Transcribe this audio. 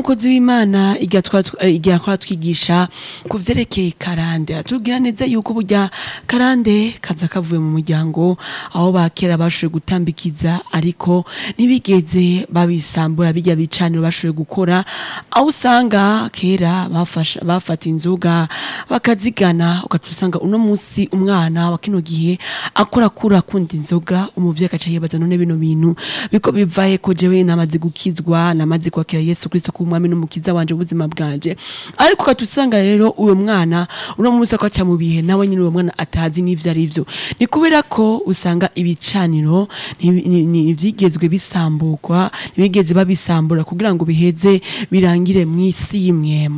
umukozi w'Imana igihe akora twigisha kuvyerekeye karande atubwira neza yuko burya karande kaza kavuye mu muryango aho bakera bashoboye gutambikiza ariko ntibigeze babisambura bijya bicaniro bashoboye gukora aho usanga kera bafata inzoga bakazigana ugatusanga uno munsi umwana wa kino gihe akora akunda inzoga umuvyeyi akaca yibaza none bino bintu biko bivaye ko jewe namaze gukizwa namaze kwakira Yesu Kristo ku mwami n'umukiza wanje ubuzima bwanje ariko katusanga rero uyo mwana uno munsi akaca mu bihe nawe nyine uyo mwana atazi n'ivyo arivyo ni kubera ko usanga ibicaniro ntivyigezwe bisambukwa ntibigeze babisambura kugira ngo biheze birangire mw'isi y'imwema.